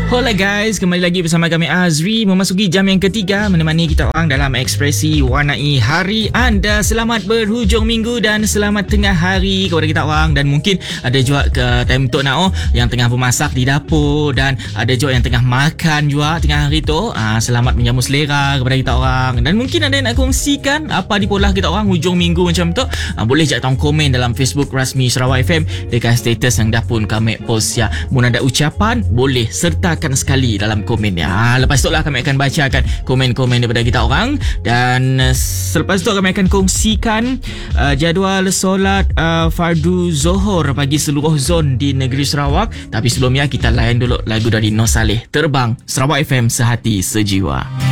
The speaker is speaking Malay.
Hola guys, kembali lagi bersama kami Azri memasuki jam yang ketiga menemani kita orang dalam ekspresi warnai hari anda. Selamat berhujung minggu dan selamat tengah hari kepada kita orang, dan mungkin ada juga ke time untuk nak yang tengah bermasak di dapur, dan ada juga yang tengah makan juga tengah hari tu. Selamat menjamu selera kepada kita orang, dan mungkin ada yang nak kongsikan apa di pola kita orang hujung minggu macam tu. Boleh je tolong komen dalam Facebook rasmi Sarawak FM dekat status yang dah pun kami post ya. Mun ada ucapan boleh sertakan sekali dalam komen ya. Lepas tu lah kami akan bacakan komen-komen daripada kita orang, dan selepas tu kami akan kongsikan jadual solat fardu Zohor bagi seluruh zon di negeri Sarawak. Tapi sebelumnya kita layan dulu lagu dari Noh Saleh, Terbang. Sarawak FM, sehati sejiwa.